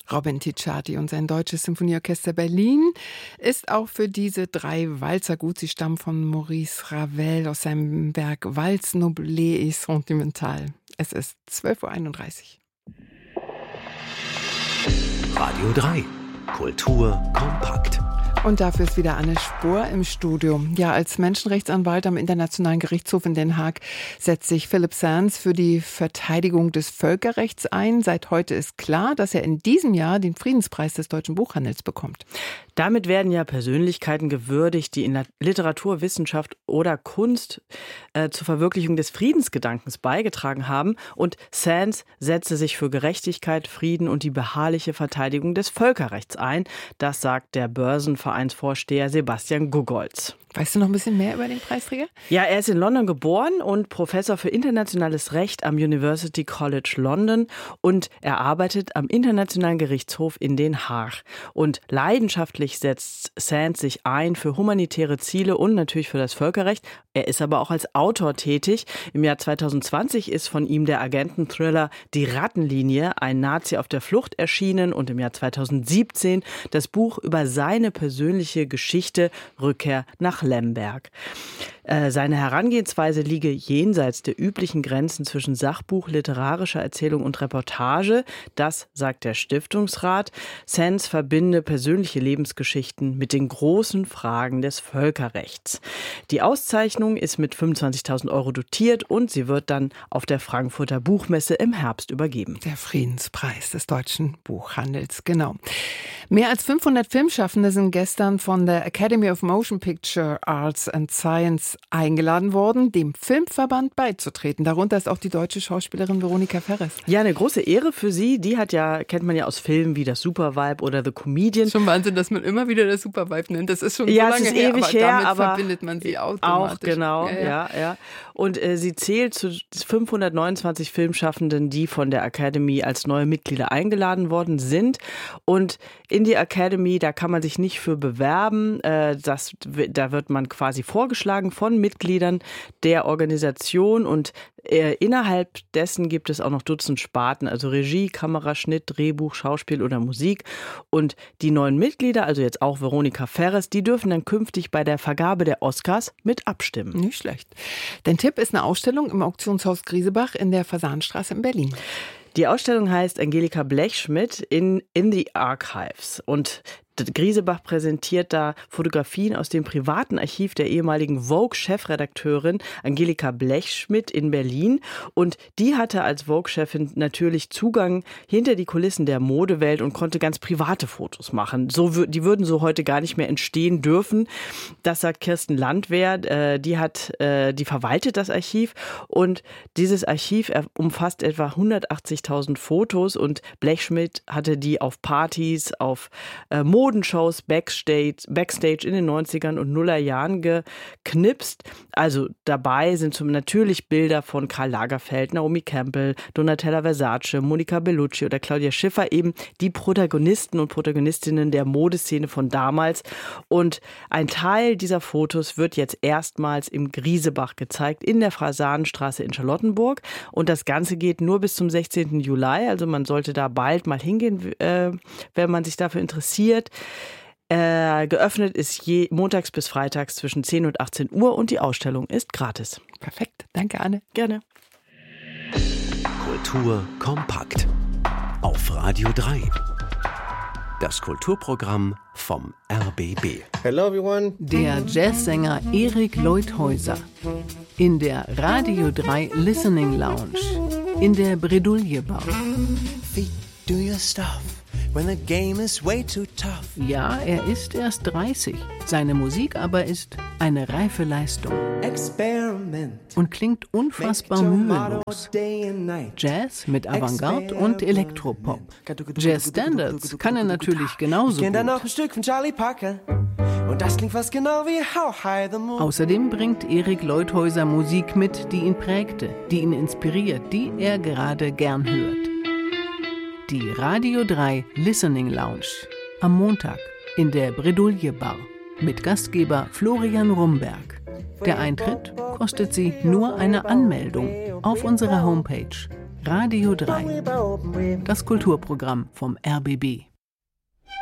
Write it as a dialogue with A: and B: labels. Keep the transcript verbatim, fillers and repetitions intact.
A: Robin Ticciati und sein Deutsches Symphonieorchester Berlin ist auch für diese drei Walzer gut. Sie stammen von Maurice Ravel aus seinem Werk Valse noble et sentimentale. Es ist zwölf Uhr einunddreißig.
B: Radio drei. Kultur kompakt.
A: Und dafür ist wieder Anne Spohr im Studio. Ja, als Menschenrechtsanwalt am Internationalen Gerichtshof in Den Haag setzt sich Philip Sands für die Verteidigung des Völkerrechts ein. Seit heute ist klar, dass er in diesem Jahr den Friedenspreis des deutschen Buchhandels bekommt.
C: Damit werden ja Persönlichkeiten gewürdigt, die in der Literatur, Wissenschaft oder Kunst äh, zur Verwirklichung des Friedensgedankens beigetragen haben. Und Sands setzte sich für Gerechtigkeit, Frieden und die beharrliche Verteidigung des Völkerrechts ein. Das sagt der Börsenvereinsvorsteher Sebastian Gugolz.
A: Weißt du noch ein bisschen mehr über den Preisträger?
C: Ja, er ist in London geboren und Professor für internationales Recht am University College London und er arbeitet am Internationalen Gerichtshof in Den Haag. Und leidenschaftlich setzt Sands sich ein für humanitäre Ziele und natürlich für das Völkerrecht. Er ist aber auch als Autor tätig. Im Jahr zweitausendzwanzig ist von ihm der Agenten-Thriller Die Rattenlinie, ein Nazi auf der Flucht, erschienen und im Jahr zweitausendsiebzehn das Buch über seine persönliche Geschichte Rückkehr nach Lemberg. Äh, seine Herangehensweise liege jenseits der üblichen Grenzen zwischen Sachbuch, literarischer Erzählung und Reportage. Das sagt der Stiftungsrat. Sands verbinde persönliche Lebensgeschichten mit den großen Fragen des Völkerrechts. Die Auszeichnung ist mit fünfundzwanzigtausend Euro dotiert und sie wird dann auf der Frankfurter Buchmesse im Herbst übergeben.
A: Der Friedenspreis des deutschen Buchhandels, genau. Mehr als fünfhundert Filmschaffende sind gestern von der Academy of Motion Picture Arts and Science eingeladen worden, dem Filmverband beizutreten. Darunter ist auch die deutsche Schauspielerin Veronika Ferres.
C: Ja, eine große Ehre für sie. Die hat ja, kennt man ja aus Filmen wie das Supervibe oder The Comedian.
A: Schon Wahnsinn, dass man immer wieder das Supervibe nennt. Das ist schon
C: ja,
A: so lange
C: es ist
A: her,
C: ewig
A: aber
C: her,
A: damit
C: aber
A: verbindet man sie automatisch.
C: Auch, genau, ja, ja. ja. Und äh, sie zählt zu fünfhundertneunundzwanzig Filmschaffenden, die von der Academy als neue Mitglieder eingeladen worden sind. Und in die Academy, da kann man sich nicht für bewerben. Äh, das, da wird man quasi vorgeschlagen von Mitgliedern der Organisation und äh, innerhalb dessen gibt es auch noch Dutzend Sparten, also Regie, Kameraschnitt, Drehbuch, Schauspiel oder Musik. Und die neuen Mitglieder, also jetzt auch Veronika Ferres, die dürfen dann künftig bei der Vergabe der Oscars mit abstimmen.
A: Nicht schlecht. Dein Tipp ist eine Ausstellung im Auktionshaus Griesebach in der Fasanstraße in Berlin.
C: Die Ausstellung heißt Angelika Blechschmidt in, in the Archives und Griesebach präsentiert da Fotografien aus dem privaten Archiv der ehemaligen Vogue-Chefredakteurin Angelika Blechschmidt in Berlin. Und die hatte als Vogue-Chefin natürlich Zugang hinter die Kulissen der Modewelt und konnte ganz private Fotos machen. So, die würden so heute gar nicht mehr entstehen dürfen. Das sagt Kirsten Landwehr. Die hat, die verwaltet das Archiv. Und dieses Archiv umfasst etwa hundertachtzigtausend Fotos. Und Blechschmidt hatte die auf Partys, auf Modewelt, Modenshows Backstage, Backstage in den neunzigern und Nullerjahren geknipst. Also dabei sind zum natürlich Bilder von Karl Lagerfeld, Naomi Campbell, Donatella Versace, Monica Bellucci oder Claudia Schiffer, eben die Protagonisten und Protagonistinnen der Modeszene von damals. Und ein Teil dieser Fotos wird jetzt erstmals im Griesebach gezeigt, in der Fasanstraße in Charlottenburg. Und das Ganze geht nur bis zum sechzehnten Juli. Also man sollte da bald mal hingehen, äh, wenn man sich dafür interessiert. Äh, geöffnet ist je montags bis freitags zwischen zehn und achtzehn Uhr und die Ausstellung ist gratis.
A: Perfekt, danke Anne.
C: Gerne.
B: Kultur kompakt auf Radio drei. Das Kulturprogramm vom R B B.
D: Hello everyone.
E: Der Jazzsänger Erik Leuthäuser in der Radio drei Listening Lounge in der Bredouille Bar.
F: Feet, do your stuff. When the game is way too tough.
E: Ja, er ist erst dreißig. Seine Musik aber ist eine reife Leistung.
F: Experiment.
E: Und klingt unfassbar mühelos. Jazz mit Avantgarde und Elektropop. Jazz-Standards kann er natürlich genauso
F: Ich kenn da noch
E: gut.
F: ein Stück von Charlie Parker. Und das klingt fast genau wie How High the Moon.
E: Außerdem bringt Erik Leuthäuser Musik mit, die ihn prägte, die ihn inspiriert, die er gerade gern hört. Die Radio drei Listening Lounge am Montag in der Bredouille Bar mit Gastgeber Florian Rumberg. Der Eintritt kostet Sie nur eine Anmeldung auf unserer Homepage Radio drei. Das Kulturprogramm vom R B B.